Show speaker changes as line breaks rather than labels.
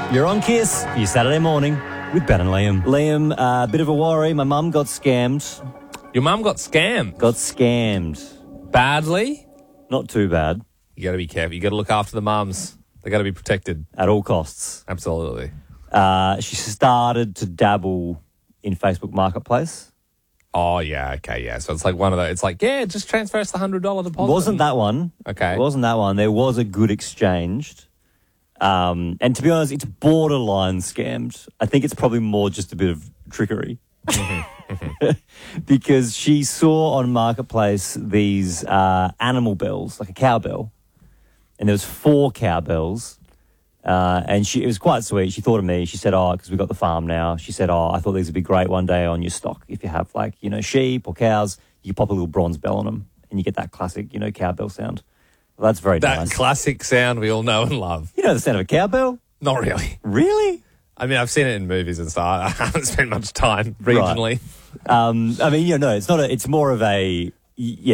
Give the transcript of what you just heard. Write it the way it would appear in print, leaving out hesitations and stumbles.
You're on Kiss for your Saturday morning with Ben and Liam. Liam, a bit of a worry. My mum got scammed.
Your mum got scammed?
Got scammed.
Badly?
Not too bad.
You got to be careful. You got to look after the mums. They got to be protected.
At all costs.
Absolutely.
She started to dabble in Facebook Marketplace.
Oh, yeah, okay, yeah. So it's like one of those, it's like, yeah, just transfer us the $100 deposit.
Wasn't that one.
Okay.
It wasn't that one. There was a good exchange. And to be honest, it's borderline scammed. I think it's probably more just a bit of trickery. Because she saw on Marketplace these animal bells, like a cowbell. And there was 4 cowbells. And it was quite sweet. She thought of me. She said, because we've got the farm now. She said, I thought these would be great one day on your stock. If you have, sheep or cows, you pop a little bronze bell on them and you get that classic, cowbell sound. Well, that's very nice.
That classic sound we all know and love.
You know the sound of a cowbell?
Not really.
Really?
I mean, I've seen it in movies and stuff. I haven't spent much time regionally.
Right. It's not it's more of a,